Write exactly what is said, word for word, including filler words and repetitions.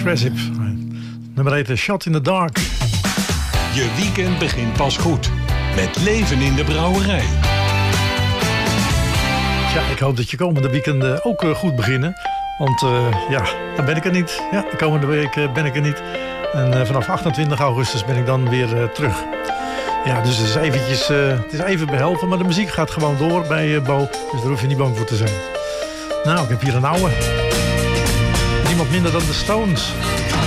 Aggressive. Nummer heet Shot in the Dark. Je weekend begint pas goed. Met Leven in de Brouwerij. Ja, ik hoop dat je komende weekend ook goed beginnen. Want uh, ja, dan ben ik er niet. Ja, de komende week uh, ben ik er niet. En uh, vanaf achtentwintig augustus ben ik dan weer uh, terug. Ja, dus het is eventjes, uh, het is even behelpen. Maar de muziek gaat gewoon door bij uh, Bo. Dus daar hoef je niet bang voor te zijn. Nou, ik heb hier een oude. Niemand minder dan de Stones.